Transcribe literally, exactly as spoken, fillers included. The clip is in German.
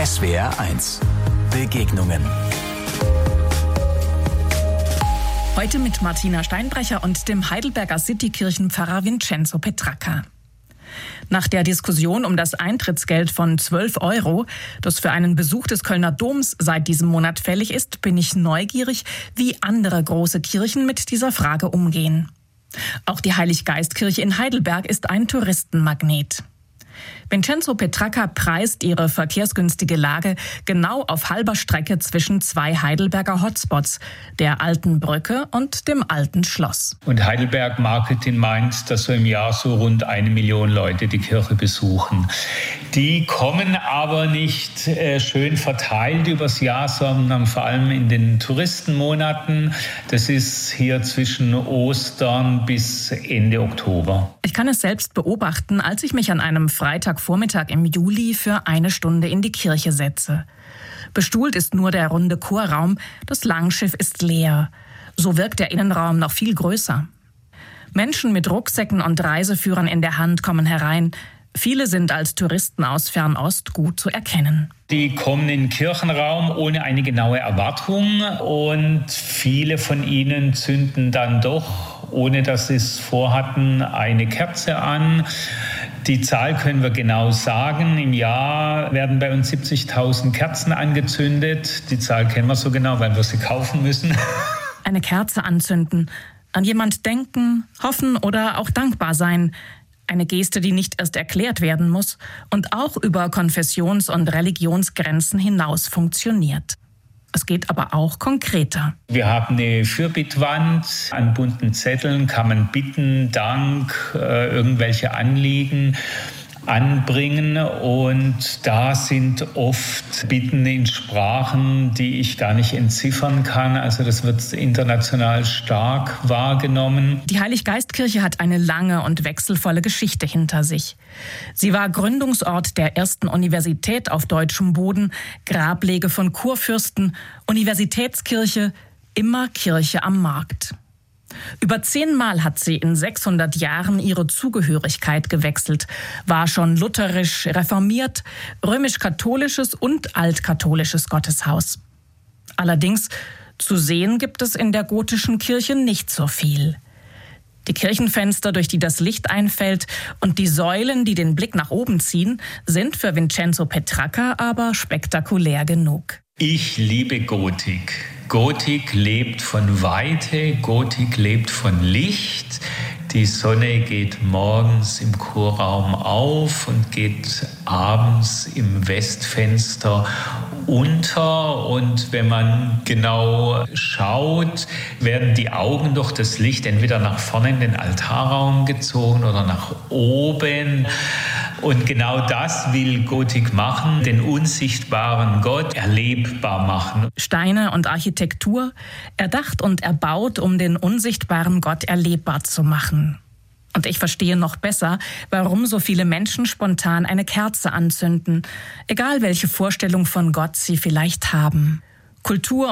S W R eins. Begegnungen. Heute mit Martina Steinbrecher und dem Heidelberger Citykirchenpfarrer Vincenzo Petracca. Nach der Diskussion um das Eintrittsgeld von zwölf Euro, das für einen Besuch des Kölner Doms seit diesem Monat fällig ist, bin ich neugierig, wie andere große Kirchen mit dieser Frage umgehen. Auch die Heiliggeistkirche in Heidelberg ist ein Touristenmagnet. Vincenzo Petracca preist ihre verkehrsgünstige Lage genau auf halber Strecke zwischen zwei Heidelberger Hotspots, der Alten Brücke und dem Alten Schloss. Und Heidelberg Marketing meint, dass so im Jahr so rund eine Million Leute die Kirche besuchen. Die kommen aber nicht äh, schön verteilt übers Jahr, sondern vor allem in den Touristenmonaten. Das ist hier zwischen Ostern bis Ende Oktober. Ich kann es selbst beobachten, als ich mich an einem Freitagvormittag im Juli für eine Stunde in die Kirche setze. Bestuhlt ist nur der runde Chorraum, das Langschiff ist leer. So wirkt der Innenraum noch viel größer. Menschen mit Rucksäcken und Reiseführern in der Hand kommen herein. Viele sind als Touristen aus Fernost gut zu erkennen. Die kommen in den Kirchenraum ohne eine genaue Erwartung und viele von ihnen zünden dann doch, ohne dass sie es vorhatten, eine Kerze an. Die Zahl können wir genau sagen. Im Jahr werden bei uns siebzigtausend Kerzen angezündet. Die Zahl kennen wir so genau, weil wir sie kaufen müssen. Eine Kerze anzünden, an jemand denken, hoffen oder auch dankbar sein. Eine Geste, die nicht erst erklärt werden muss und auch über Konfessions- und Religionsgrenzen hinaus funktioniert. Es geht aber auch konkreter. Wir haben eine Fürbittwand. An bunten Zetteln kann man Bitten, Dank, äh, irgendwelche Anliegen anbringen. Und da sind oft Bitten in Sprachen, die ich gar nicht entziffern kann. Also das wird international stark wahrgenommen. Die Heiliggeistkirche hat eine lange und wechselvolle Geschichte hinter sich. Sie war Gründungsort der ersten Universität auf deutschem Boden, Grablege von Kurfürsten, Universitätskirche, immer Kirche am Markt. Über zehnmal hat sie in sechshundert Jahren ihre Zugehörigkeit gewechselt, war schon lutherisch, reformiert, römisch-katholisches und altkatholisches Gotteshaus. Allerdings, zu sehen gibt es in der gotischen Kirche nicht so viel. Die Kirchenfenster, durch die das Licht einfällt, und die Säulen, die den Blick nach oben ziehen, sind für Vincenzo Petracca aber spektakulär genug. Ich liebe Gotik. Gotik lebt von Weite, Gotik lebt von Licht. Die Sonne geht morgens im Chorraum auf und geht abends im Westfenster unter. Und wenn man genau schaut, werden die Augen durch das Licht entweder nach vorne in den Altarraum gezogen oder nach oben. Und genau das will Gotik machen, den unsichtbaren Gott erlebbar machen. Steine und Architektur, erdacht und erbaut, um den unsichtbaren Gott erlebbar zu machen. Und ich verstehe noch besser, warum so viele Menschen spontan eine Kerze anzünden, egal welche Vorstellung von Gott sie vielleicht haben. Kultur